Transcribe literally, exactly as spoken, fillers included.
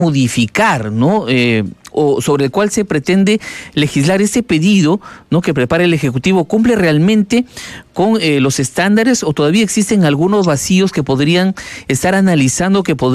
modificar, ¿no? Eh, o sobre el cual se pretende legislar. Este pedido, ¿no?, que prepara el Ejecutivo, ¿cumple realmente con eh, los estándares o todavía existen algunos vacíos que podrían estar analizando, que podrían